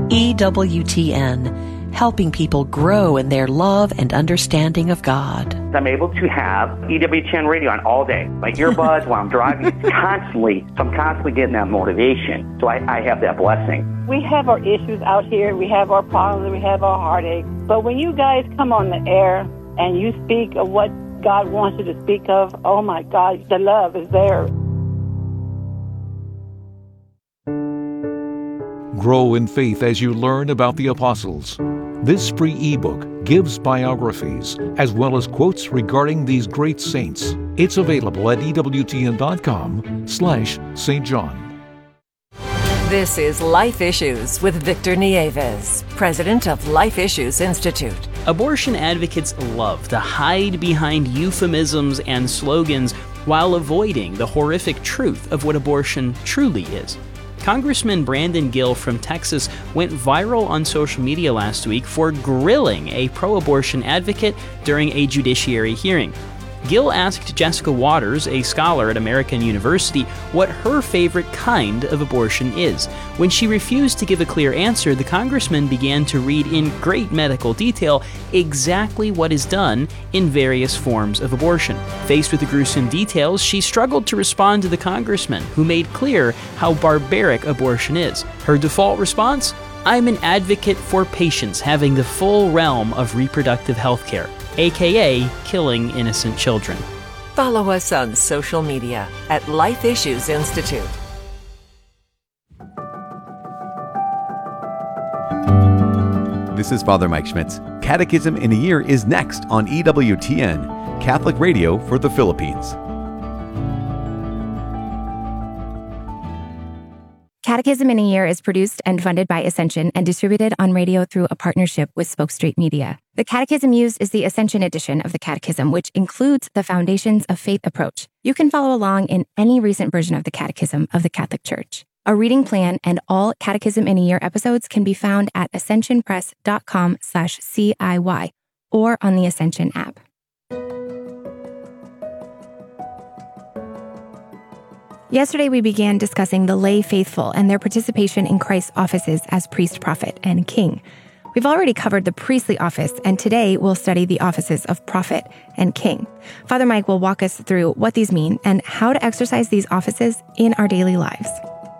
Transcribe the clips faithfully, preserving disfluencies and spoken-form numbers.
E W T N, helping people grow in their love and understanding of God. I'm able to have E W T N radio on all day. My earbuds while I'm driving, it's constantly, so I'm constantly getting that motivation. So I, I have that blessing. We have our issues out here. We have our problems. We have our heartaches. But when you guys come on the air and you speak of what God wants you to speak of, oh my God, the love is there. Grow in faith as you learn about the apostles. This free ebook gives biographies as well as quotes regarding these great saints. It's available at ewtn.com slash Saint John. This is Life Issues with Victor Nieves, president of Life Issues Institute. Abortion advocates love to hide behind euphemisms and slogans while avoiding the horrific truth of what abortion truly is. Congressman Brandon Gill from Texas went viral on social media last week for grilling a pro-abortion advocate during a judiciary hearing. Gill asked Jessica Waters, a scholar at American University, what her favorite kind of abortion is. When she refused to give a clear answer, the congressman began to read in great medical detail exactly what is done in various forms of abortion. Faced with the gruesome details, she struggled to respond to the congressman, who made clear how barbaric abortion is. Her default response? I'm an advocate for patients having the full realm of reproductive health care, aka killing innocent children. Follow us on social media at Life Issues Institute. This is Father Mike Schmitz. Catechism in a Year is next on E W T N, Catholic Radio for the Philippines. Catechism in a Year is produced and funded by Ascension and distributed on radio through a partnership with Spoke Street Media. The catechism used is the Ascension edition of the Catechism, which includes the Foundations of Faith approach. You can follow along in any recent version of the Catechism of the Catholic Church. A reading plan and all Catechism in a Year episodes can be found at ascensionpress.com slash CIY or on the Ascension app. Yesterday, we began discussing the lay faithful and their participation in Christ's offices as priest, prophet, and king. We've already covered the priestly office, and today we'll study the offices of prophet and king. Father Mike will walk us through what these mean and how to exercise these offices in our daily lives.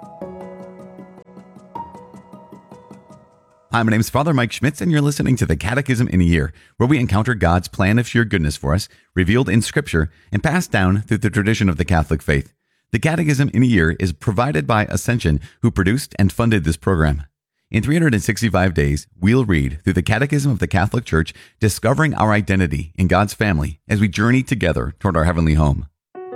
Hi, my name is Father Mike Schmitz, and you're listening to the Catechism in a Year, where we encounter God's plan of sheer goodness for us, revealed in Scripture and passed down through the tradition of the Catholic faith. The Catechism in a Year is provided by Ascension, who produced and funded this program. In three hundred sixty-five days, we'll read through the Catechism of the Catholic Church, discovering our identity in God's family as we journey together toward our heavenly home.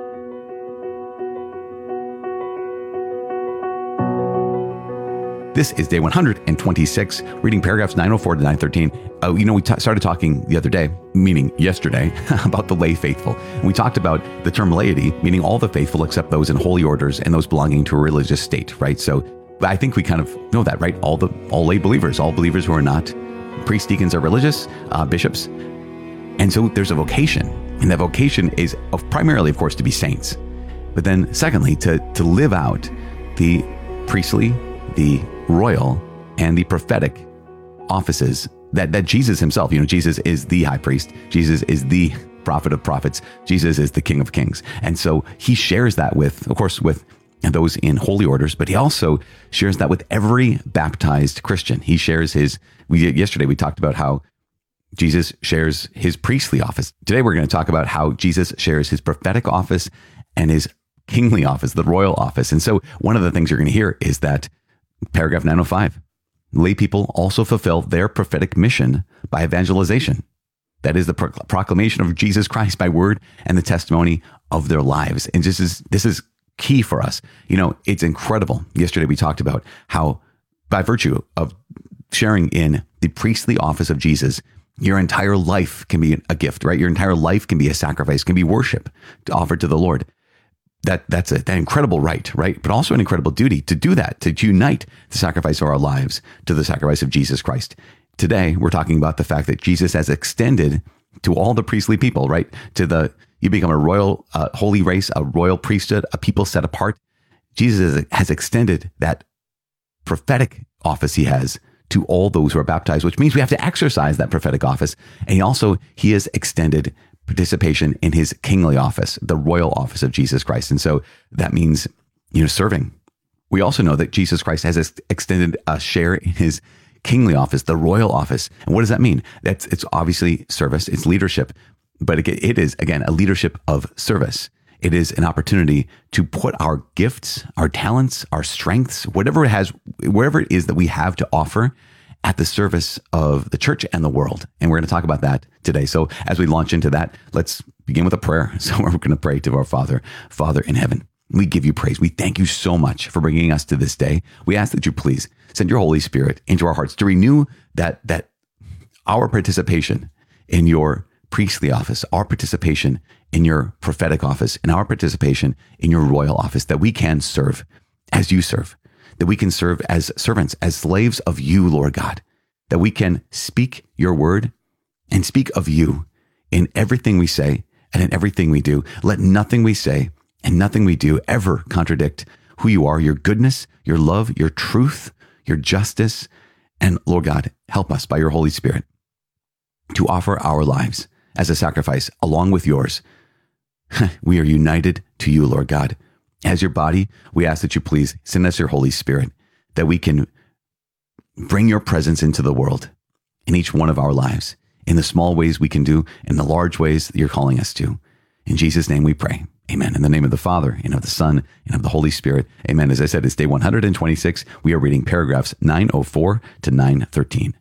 This is day one hundred twenty-six, reading paragraphs nine oh four to nine thirteen. Uh, you know, we t- started talking the other day, meaning yesterday, about the lay faithful. And we talked about the term laity, meaning all the faithful except those in holy orders and those belonging to a religious state, right? So I think we kind of know that, right? All the all lay believers, all believers who are not priests, deacons, or religious, uh, bishops. And so there's a vocation, and that vocation is of primarily, of course, to be saints. But then secondly, to, to live out the priestly, the royal, and the prophetic offices that, that Jesus himself, you know, Jesus is the high priest. Jesus is the prophet of prophets. Jesus is the King of kings. And so he shares that with, of course, with those in holy orders, but he also shares that with every baptized Christian. He shares his, we yesterday we talked about how Jesus shares his priestly office. Today we're going to talk about how Jesus shares his prophetic office and his kingly office, the royal office. And so one of the things you're going to hear is that paragraph nine oh five, lay people also fulfill their prophetic mission by evangelization. That is the pro- proclamation of Jesus Christ by word and the testimony of their lives. And this is, this is key for us. You know, it's incredible. Yesterday we talked about how by virtue of sharing in the priestly office of Jesus, your entire life can be a gift, right? Your entire life can be a sacrifice, can be worship offered to the Lord. That that's a, that incredible right, right? But also an incredible duty to do that, to unite the sacrifice of our lives to the sacrifice of Jesus Christ. Today, we're talking about the fact that Jesus has extended to all the priestly people, right? To the, you become a royal, uh, holy race, a royal priesthood, a people set apart. Jesus has extended that prophetic office he has to all those who are baptized, which means we have to exercise that prophetic office. And he also, he has extended participation in his kingly office, the royal office of Jesus Christ. And so that means, you know, serving. We also know that Jesus Christ has ex- extended a share in his kingly office, the royal office. And what does that mean? That's, it's obviously service, it's leadership, but it, it is, again, a leadership of service. It is an opportunity to put our gifts, our talents, our strengths, whatever it has, wherever it is that we have to offer at the service of the church and the world. And we're going to talk about that today. So as we launch into that, let's begin with a prayer. So we're going to pray to our Father, Father in heaven. We give you praise. We thank you so much for bringing us to this day. We ask that you please send your Holy Spirit into our hearts to renew that, that our participation in your priestly office, our participation in your prophetic office, and our participation in your royal office, that we can serve as you serve, that we can serve as servants, as slaves of you, Lord God, that we can speak your word and speak of you in everything we say and in everything we do. Let nothing we say and nothing we do ever contradict who you are, your goodness, your love, your truth, your justice. And Lord God, help us by your Holy Spirit to offer our lives as a sacrifice along with yours. We are united to you, Lord God. As your body, we ask that you please send us your Holy Spirit, that we can bring your presence into the world in each one of our lives, in the small ways we can do, in the large ways that you're calling us to. In Jesus' name we pray. Amen. In the name of the Father, and of the Son, and of the Holy Spirit. Amen. As I said, it's day one hundred twenty-six. We are reading paragraphs nine oh four to nine thirteen.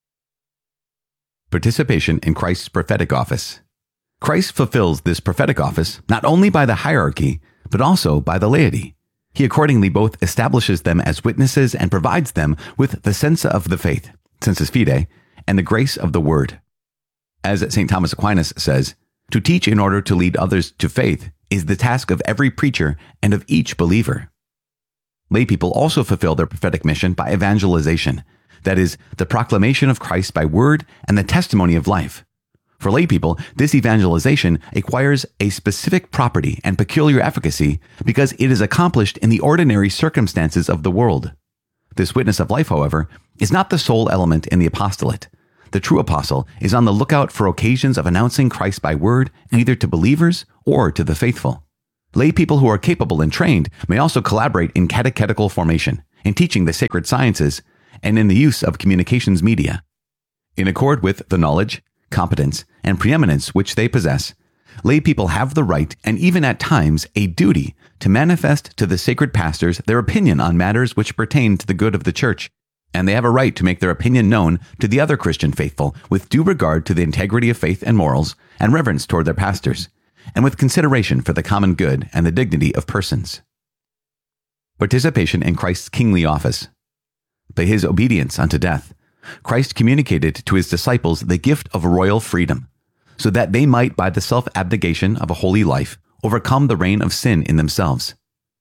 Participation in Christ's prophetic office. Christ fulfills this prophetic office not only by the hierarchy, but also by the laity. He accordingly both establishes them as witnesses and provides them with the sense of the faith, sensus fide, and the grace of the word. As Saint Thomas Aquinas says, to teach in order to lead others to faith is the task of every preacher and of each believer. Lay people also fulfill their prophetic mission by evangelization, that is, the proclamation of Christ by word and the testimony of life. For lay people, this evangelization acquires a specific property and peculiar efficacy because it is accomplished in the ordinary circumstances of the world. This witness of life, however, is not the sole element in the apostolate. The true apostle is on the lookout for occasions of announcing Christ by word, either to believers or to the faithful. Lay people who are capable and trained may also collaborate in catechetical formation, in teaching the sacred sciences, and in the use of communications media. In accord with the knowledge, competence, and preeminence which they possess, lay people have the right, and even at times a duty, to manifest to the sacred pastors their opinion on matters which pertain to the good of the church, and they have a right to make their opinion known to the other Christian faithful with due regard to the integrity of faith and morals, and reverence toward their pastors, and with consideration for the common good and the dignity of persons. Participation in Christ's kingly office. By his obedience unto death, Christ communicated to his disciples the gift of royal freedom, so that they might, by the self-abnegation of a holy life, overcome the reign of sin in themselves.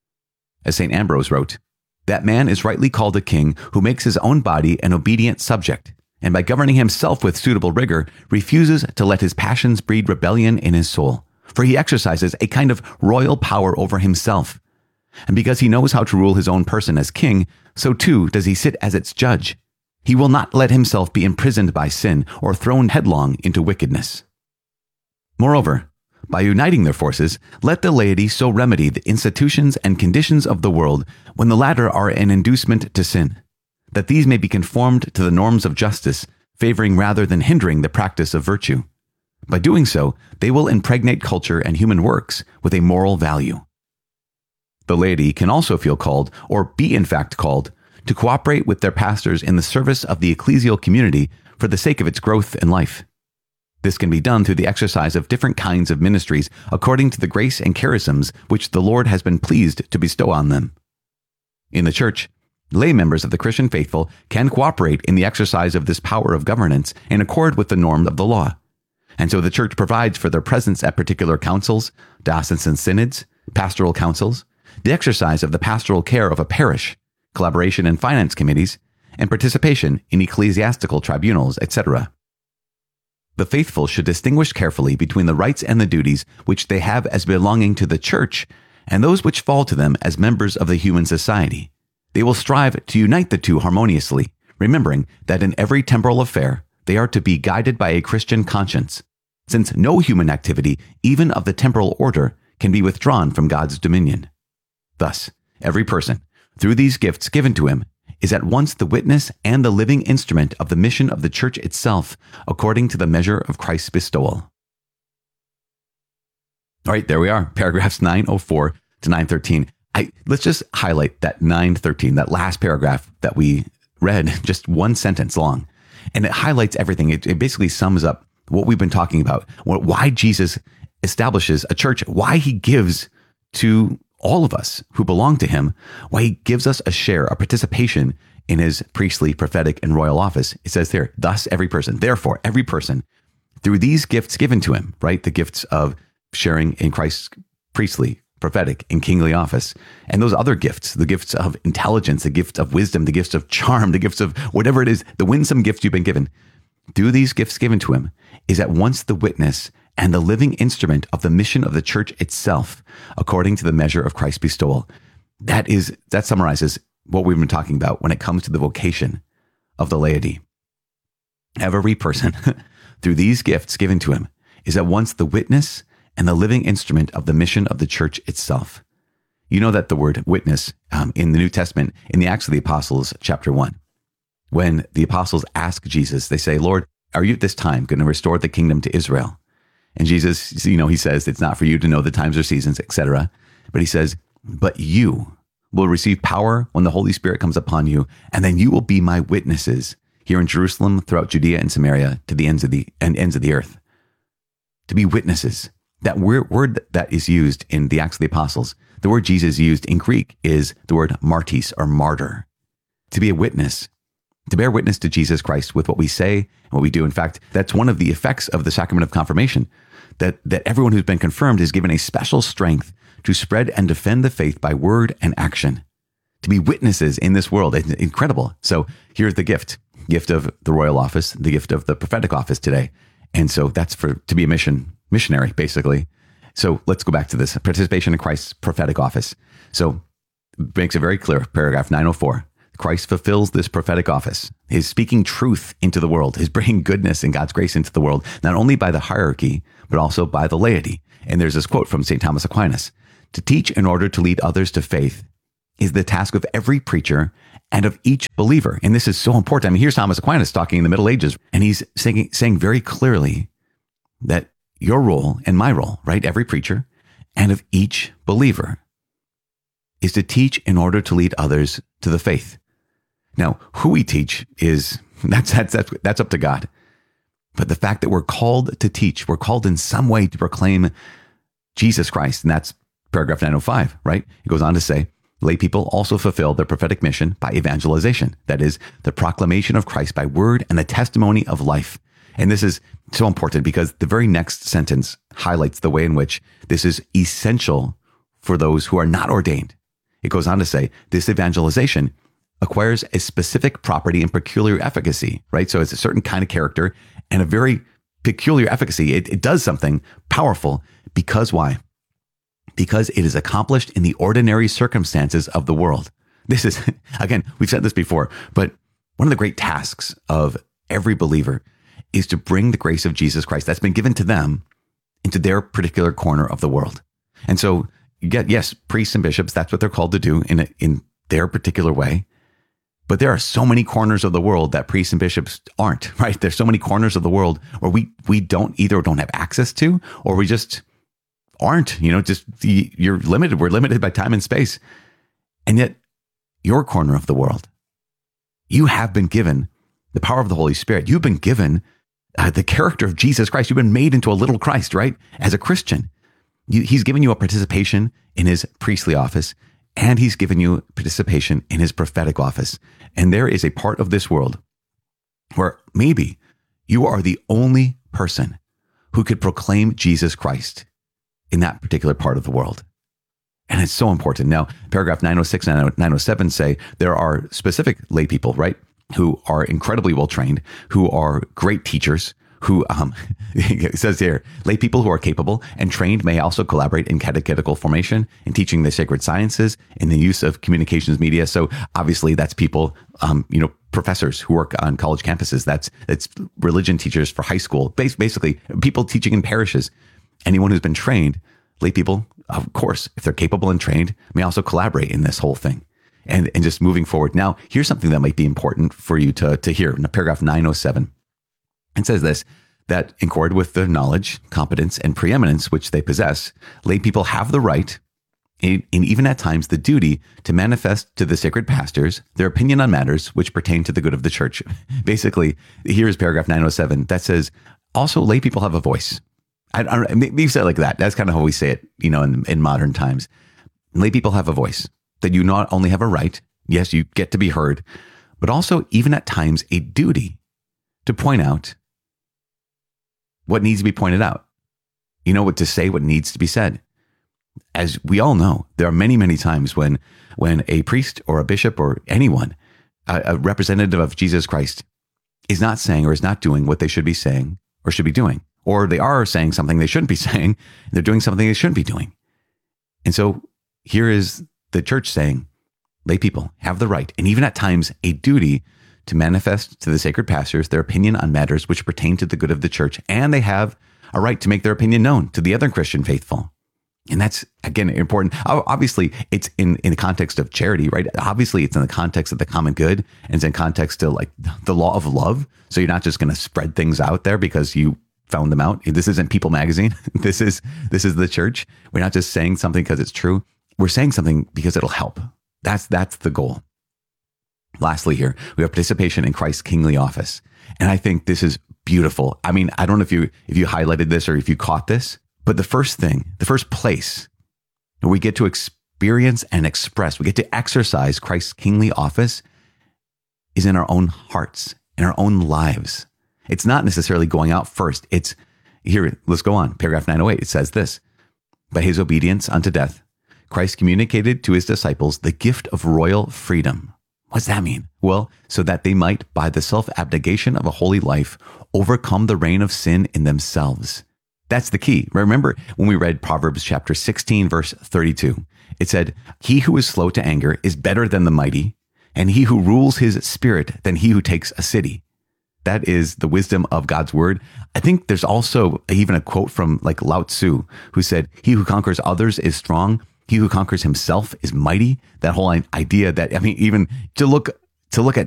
As Saint Ambrose wrote, that man is rightly called a king who makes his own body an obedient subject, and by governing himself with suitable rigor, refuses to let his passions breed rebellion in his soul, for he exercises a kind of royal power over himself. And because he knows how to rule his own person as king, so too does he sit as its judge. He will not let himself be imprisoned by sin or thrown headlong into wickedness. Moreover, by uniting their forces, let the laity so remedy the institutions and conditions of the world when the latter are an inducement to sin, that these may be conformed to the norms of justice, favoring rather than hindering the practice of virtue. By doing so, they will impregnate culture and human works with a moral value. The laity can also feel called, or be in fact called, to cooperate with their pastors in the service of the ecclesial community for the sake of its growth in life. This can be done through the exercise of different kinds of ministries according to the grace and charisms which the Lord has been pleased to bestow on them. In the Church, lay members of the Christian faithful can cooperate in the exercise of this power of governance in accord with the norm of the law. And so the Church provides for their presence at particular councils, diocesan synods, pastoral councils, the exercise of the pastoral care of a parish, collaboration in finance committees, and participation in ecclesiastical tribunals, et cetera. The faithful should distinguish carefully between the rights and the duties which they have as belonging to the Church and those which fall to them as members of the human society. They will strive to unite the two harmoniously, remembering that in every temporal affair, they are to be guided by a Christian conscience, since no human activity, even of the temporal order, can be withdrawn from God's dominion. Thus, every person, through these gifts given to him, is at once the witness and the living instrument of the mission of the church itself, according to the measure of Christ's bestowal. All right, there we are, paragraphs nine oh four to nine thirteen. I, let's just highlight that nine thirteen, that last paragraph that we read, just one sentence long. And it highlights everything. It, it basically sums up what we've been talking about, what, why Jesus establishes a church, why he gives to all of us who belong to him, why he gives us a share, a participation in his priestly, prophetic, and royal office. It says there, thus every person, therefore every person, through these gifts given to him, right? The gifts of sharing in Christ's priestly, prophetic, and kingly office, and those other gifts, the gifts of intelligence, the gifts of wisdom, the gifts of charm, the gifts of whatever it is, the winsome gifts you've been given, through these gifts given to him, is at once the witness and the living instrument of the mission of the church itself, according to the measure of Christ's bestowal. That is, that summarizes what we've been talking about when it comes to the vocation of the laity. Every person, through these gifts given to him, is at once the witness and the living instrument of the mission of the church itself. You know that the word witness um, in the New Testament, in the Acts of the Apostles, chapter one, when the apostles ask Jesus, they say, Lord, are you at this time going to restore the kingdom to Israel? And Jesus, you know, he says, it's not for you to know the times or seasons, et cetera. But he says, but you will receive power when the Holy Spirit comes upon you, and then you will be my witnesses here in Jerusalem, throughout Judea and Samaria, to the ends of the and ends of the earth. To be witnesses. That word that is used in the Acts of the Apostles, the word Jesus used in Greek is the word martis, or martyr. To be a witness, to bear witness to Jesus Christ with what we say and what we do. In fact, that's one of the effects of the sacrament of confirmation, that, that everyone who's been confirmed is given a special strength to spread and defend the faith by word and action. To be witnesses in this world, it's incredible. So here's the gift, gift of the royal office, the gift of the prophetic office today. And so that's for to be a mission missionary, basically. So let's go back to this participation in Christ's prophetic office. So it makes it very clear, paragraph nine oh four. Christ fulfills this prophetic office. He's speaking truth into the world. He's bringing goodness and God's grace into the world, not only by the hierarchy, but also by the laity. And there's this quote from Saint Thomas Aquinas: to teach in order to lead others to faith is the task of every preacher and of each believer. And this is so important. I mean, here's Thomas Aquinas talking in the Middle Ages, and he's saying, saying very clearly that your role and my role, right? Every preacher and of each believer is to teach in order to lead others to the faith. Now, who we teach is, that's, that's, that's, that's up to God. But the fact that we're called to teach, we're called in some way to proclaim Jesus Christ. And that's paragraph nine oh five, right? It goes on to say, lay people also fulfill their prophetic mission by evangelization. That is, the proclamation of Christ by word and the testimony of life. And this is so important because the very next sentence highlights the way in which this is essential for those who are not ordained. It goes on to say, this evangelization acquires a specific property and peculiar efficacy, right? So it's a certain kind of character and a very peculiar efficacy. It, it does something powerful because why? Because it is accomplished in the ordinary circumstances of the world. This is, again, we've said this before, but one of the great tasks of every believer is to bring the grace of Jesus Christ that's been given to them into their particular corner of the world. And so you get, yes, priests and bishops, that's what they're called to do in, a, in their particular way. But there are so many corners of the world that priests and bishops aren't, right? There's so many corners of the world where we, we don't either don't have access to, or we just aren't, you know, just the, you're limited. We're limited by time and space. And yet your corner of the world, you have been given the power of the Holy Spirit. You've been given uh, the character of Jesus Christ. You've been made into a little Christ, right? As a Christian, you, he's given you a participation in his priestly office, and he's given you participation in his prophetic office. And there is a part of this world where maybe you are the only person who could proclaim Jesus Christ in that particular part of the world. And it's so important. Now, paragraph nine oh six and nine oh seven say there are specific lay people, right, who are incredibly well trained, who are great teachers, who, um, it says here, lay people who are capable and trained may also collaborate in catechetical formation, in teaching the sacred sciences, in the use of communications media. So obviously that's people, um, you know, professors who work on college campuses. That's, that's religion teachers for high school, basically people teaching in parishes. Anyone who's been trained, lay people, of course, if they're capable and trained, may also collaborate in this whole thing. And, and just moving forward. Now, here's something that might be important for you to, to hear in paragraph nine oh seven. It says this, that in accord with the knowledge, competence, and preeminence which they possess, lay people have the right, and even at times the duty, to manifest to the sacred pastors their opinion on matters which pertain to the good of the church. Basically, here's paragraph nine oh seven that says, also lay people have a voice. I, I, maybe you say it like that. That's kind of how we say it, you know, in, in modern times. Lay people have a voice, that you not only have a right, yes, you get to be heard, but also even at times a duty to point out what needs to be pointed out. You know, what to say, what needs to be said. As we all know, there are many, many times when, when a priest or a bishop or anyone, a, a representative of Jesus Christ, is not saying or is not doing what they should be saying or should be doing. Or they are saying something they shouldn't be saying, and they're doing something they shouldn't be doing. And so here is the church saying, lay people have the right, and even at times a duty, to manifest to the sacred pastors their opinion on matters which pertain to the good of the church, and they have a right to make their opinion known to the other Christian faithful. And that's, again, important. Obviously, it's in, in the context of charity, right? Obviously, it's in the context of the common good, and it's in context of like the law of love. So you're not just going to spread things out there because you found them out. This isn't People magazine. This is, this is the church. We're not just saying something because it's true. We're saying something because it'll help. That's, that's the goal. Lastly here, we have participation in Christ's kingly office. And I think this is beautiful. I mean, I don't know if you, if you highlighted this or if you caught this, but the first thing, the first place where we get to experience and express, we get to exercise Christ's kingly office is in our own hearts, in our own lives. It's not necessarily going out first. It's here. Let's go on. Paragraph nine oh eight. It says this, by his obedience unto death, Christ communicated to his disciples the gift of royal freedom. What's that mean? Well, so that they might, by the self-abnegation of a holy life, overcome the reign of sin in themselves. That's the key. Remember when we read Proverbs chapter sixteen, verse thirty-two, it said, he who is slow to anger is better than the mighty, and he who rules his spirit than he who takes a city. That is the wisdom of God's word. I think there's also even a quote from like Lao Tzu, who said, he who conquers others is strong. He who conquers himself is mighty. That whole idea that, I mean, even to look, to look at